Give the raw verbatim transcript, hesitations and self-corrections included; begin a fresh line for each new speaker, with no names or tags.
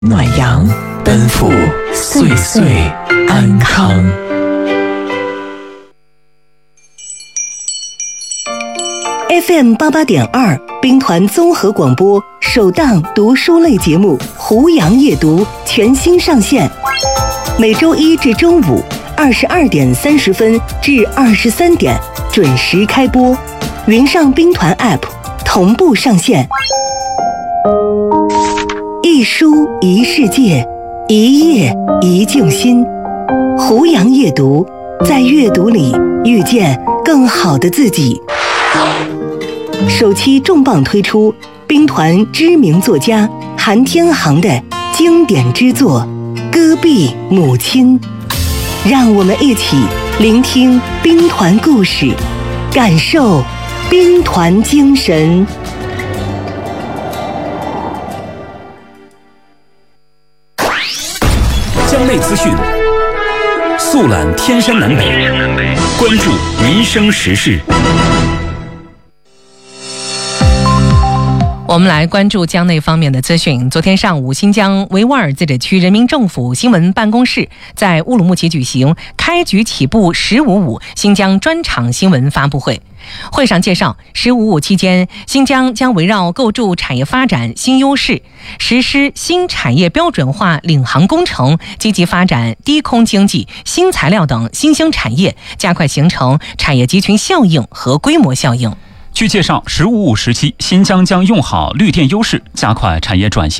暖阳奔赴岁岁安康。
F M 八八点二，兵团综合广播首档读书类节目《胡杨夜读》全新上线，每周一至周五二十二点三十分至二十三点准时开播，云上兵团 App 同步上线。一书一世界，一页一静心。胡杨夜读，在阅读里遇见更好的自己。首期重磅推出兵团知名作家韩天航的经典之作《戈壁母亲》，让我们一起聆听兵团故事，感受兵团精神。
江内资讯，速览天山南北，关注民生时事。
我们来关注江内方面的资讯。昨天上午，新疆维吾尔自治区人民政府新闻办公室在乌鲁木齐举行开局起步十五五新疆专场新闻发布会。会上介绍，十五五期间，新疆将围绕构筑产业发展新优势，实施新产业标准化领航工程，积极发展低空经济、新材料等新兴产业，加快形成产业集群效应和规模效应。
据介绍，十五五时期，新疆将用好绿电优势，加快产业转型。